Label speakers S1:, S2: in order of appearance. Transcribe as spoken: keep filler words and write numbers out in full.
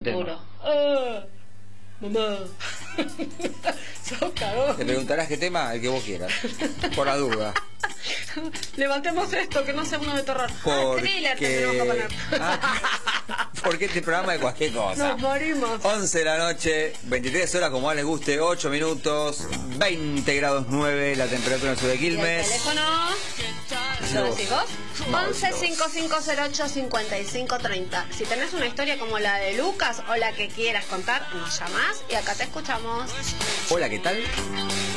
S1: futuro.
S2: Ah, mamá. Sos cagón.
S3: Te preguntarás qué tema, el que vos quieras. Por la duda.
S2: Levantemos esto, que no sea uno de terror. Ah, thriller tenemos que poner.
S3: Ah, porque este programa es cualquier cosa.
S2: Nos morimos.
S3: once de la noche, veintitrés horas, como más les guste, ocho minutos, veinte grados nueve la temperatura en el sur de
S2: ¿Y el
S3: Quilmes.
S2: teléfono? ¿Lo decís vos? once cinco cinco cero ocho cincuenta y cinco treinta. Si tenés una historia como la de Lucas o la que quieras contar, nos llamás y acá te escuchamos.
S3: Hola, ¿qué tal?